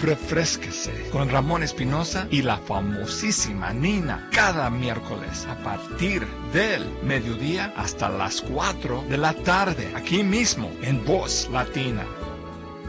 Refrésquese con Ramón Espinosa y la famosísima Nina cada miércoles a partir del mediodía hasta las 4 de la tarde, aquí mismo en Voz Latina.